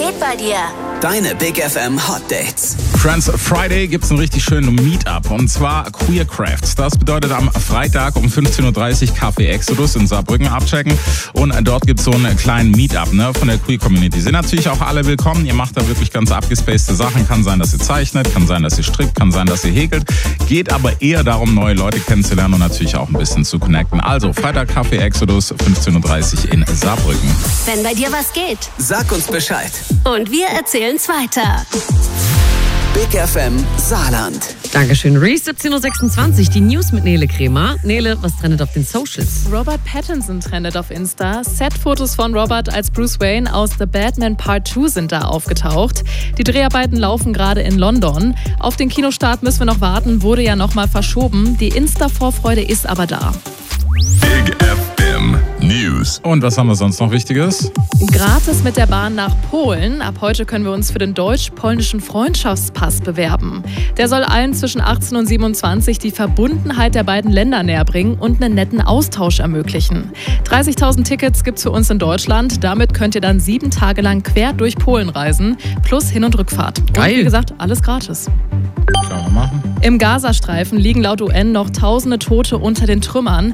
geht bei dir? Deine Big FM Hot Dates. Trans Friday gibt's einen richtig schönen Meetup und zwar Queer Crafts. Das bedeutet am Freitag um 15.30 Uhr Café Exodus in Saarbrücken abchecken und dort gibt's so einen kleinen Meetup von der Queer Community. Sind natürlich auch alle willkommen. Ihr macht da wirklich ganz abgespacede Sachen. Kann sein, dass ihr zeichnet, kann sein, dass ihr strickt, kann sein, dass ihr häkelt. Geht aber eher darum, neue Leute kennenzulernen und natürlich auch ein bisschen zu connecten. Also Freitag Café Exodus 15.30 Uhr in Saarbrücken. Wenn bei dir was geht, Sag uns Bescheid. und wir erzählen's weiter. Big FM Saarland. Dankeschön, Reese. 17.26 Uhr, die News mit Nele Kremer. Nele, was trendet auf den Socials? Robert Pattinson trendet auf Insta. Setfotos von Robert als Bruce Wayne aus The Batman Part 2 sind da aufgetaucht. Die Dreharbeiten laufen gerade in London. Auf den Kinostart müssen wir noch warten, wurde ja nochmal verschoben. Die Insta-Vorfreude ist aber da. Big FM News. Und was haben wir sonst noch Wichtiges? Gratis mit der Bahn nach Polen. Ab heute können wir uns für den deutsch-polnischen Freundschaftspass bewerben. Der soll allen zwischen 18 und 27 die Verbundenheit der beiden Länder näher bringen und einen netten Austausch ermöglichen. 30.000 Tickets gibt's für uns in Deutschland. Damit könnt ihr dann 7 Tage lang quer durch Polen reisen, plus Hin- und Rückfahrt. Geil. Und wie gesagt, alles gratis. Können wir machen. Im Gazastreifen liegen laut UN noch tausende Tote unter den Trümmern.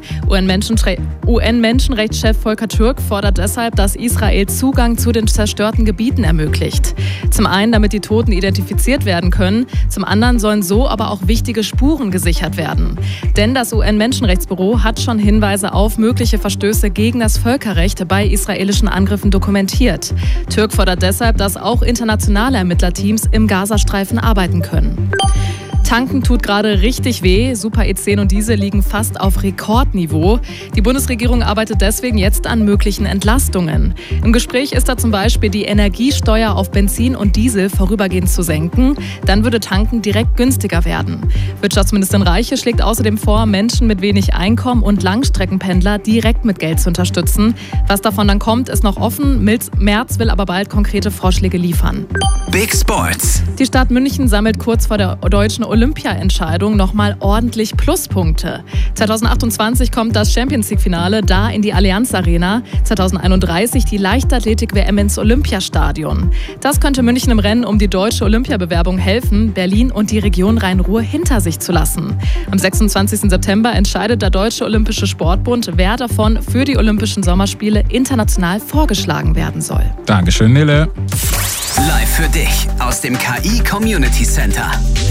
UN-Menschenrechtschef Volker Türk fordert deshalb, dass Israel Zugang zu den zerstörten Gebieten ermöglicht. Zum einen, damit die Toten identifiziert werden können, zum anderen sollen so aber auch wichtige Spuren gesichert werden. Denn das UN-Menschenrechtsbüro hat schon Hinweise auf mögliche Verstöße gegen das Völkerrecht bei israelischen Angriffen dokumentiert. Türk fordert deshalb, dass auch internationale Ermittlerteams im Gazastreifen arbeiten können. Tanken tut gerade richtig weh. Super E10 und Diesel liegen fast auf Rekordniveau. Die Bundesregierung arbeitet deswegen jetzt an möglichen Entlastungen. Im Gespräch ist da zum Beispiel die Energiesteuer auf Benzin und Diesel vorübergehend zu senken. Dann würde Tanken direkt günstiger werden. Wirtschaftsministerin Reiche schlägt außerdem vor, Menschen mit wenig Einkommen und Langstreckenpendler direkt mit Geld zu unterstützen. Was davon dann kommt, ist noch offen. Merz will aber bald konkrete Vorschläge liefern. Big Sports. Die Stadt München sammelt kurz vor der deutschen Olympia-Entscheidung nochmal ordentlich Pluspunkte. 2028 kommt das Champions-League-Finale da in die Allianz Arena. 2031 die Leichtathletik-WM ins Olympiastadion. Das könnte München im Rennen um die deutsche Olympiabewerbung helfen, Berlin und die Region Rhein-Ruhr hinter sich zu lassen. Am 26. September entscheidet der Deutsche Olympische Sportbund, wer davon für die Olympischen Sommerspiele international vorgeschlagen werden soll. Dankeschön, Nele. Live für dich aus dem KI Community Center.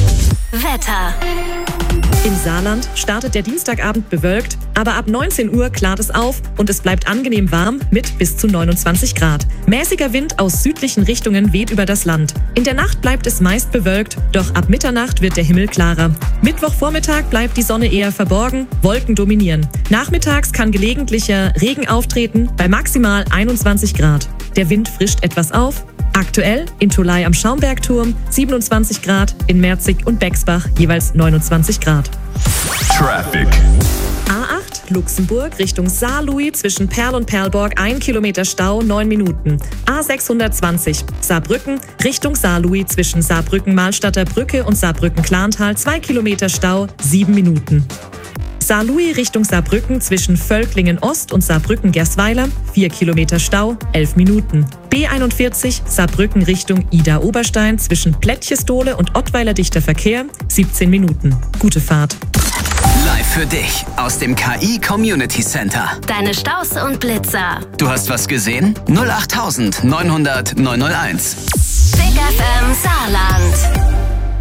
Wetter. Im Saarland startet der Dienstagabend bewölkt, aber ab 19 Uhr klart es auf und es bleibt angenehm warm mit bis zu 29 Grad. Mäßiger Wind aus südlichen Richtungen weht über das Land. In der Nacht bleibt es meist bewölkt, doch ab Mitternacht wird der Himmel klarer. Mittwochvormittag bleibt die Sonne eher verborgen, Wolken dominieren. Nachmittags kann gelegentlicher Regen auftreten bei maximal 21 Grad. Der Wind frischt etwas auf. Aktuell in Tholey am Schaumbergturm 27 Grad, in Merzig und Bexbach jeweils 29 Grad. Traffic. A8 Luxemburg Richtung Saarlouis zwischen Perl und Perlborg 1 Kilometer Stau 9 Minuten. A620 Saarbrücken Richtung Saarlouis zwischen Saarbrücken-Malstatter Brücke und Saarbrücken-Klantal 2 Kilometer Stau 7 Minuten. Saarlouis Richtung Saarbrücken zwischen Völklingen Ost und Saarbrücken-Gersweiler 4 Kilometer Stau 11 Minuten. B41 Saarbrücken Richtung Ida-Oberstein zwischen Plättchestole und Ottweiler dichter Verkehr 17 Minuten. Gute Fahrt. Live für dich aus dem KI Community Center. Deine Staus und Blitzer. Du hast was gesehen? 08000 900 901. Big FM Saarland.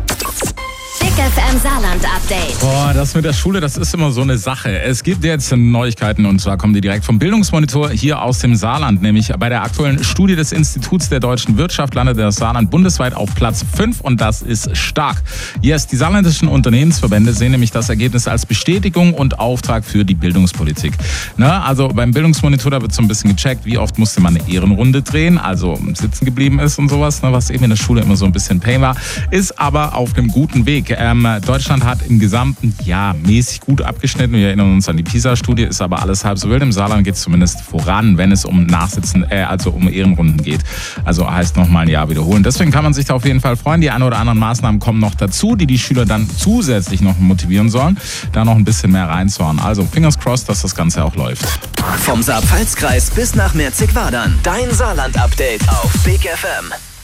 Big FM Saarland Update. Boah, das mit der Schule, das ist immer so eine Sache. Es gibt jetzt Neuigkeiten und zwar kommen die direkt vom Bildungsmonitor hier aus dem Saarland. Nämlich bei der aktuellen Studie des Instituts der deutschen Wirtschaft landet das Saarland bundesweit auf Platz 5 und das ist stark. Yes, die saarländischen Unternehmensverbände sehen nämlich das Ergebnis als Bestätigung und Auftrag für die Bildungspolitik. Also beim Bildungsmonitor, da wird so ein bisschen gecheckt, wie oft musste man eine Ehrenrunde drehen, also sitzen geblieben ist und sowas, was eben in der Schule immer so ein bisschen Pain war, ist aber auf einem guten Weg. Deutschland hat im gesamten Jahr mäßig gut abgeschnitten. Wir erinnern uns an die PISA-Studie, ist aber alles halb so wild. Im Saarland geht es zumindest voran, wenn es um Nachsitzen, also um Ehrenrunden geht. Also heißt nochmal ein Jahr wiederholen. Deswegen kann man sich da auf jeden Fall freuen. Die ein oder anderen Maßnahmen kommen noch dazu, die Schüler dann zusätzlich noch motivieren sollen, da noch ein bisschen mehr reinzuhauen. Also fingers crossed, dass das Ganze auch läuft. Vom Saar-Pfalz-Kreis bis nach Merzig-Wadern. Dein Saarland-Update auf Big FM.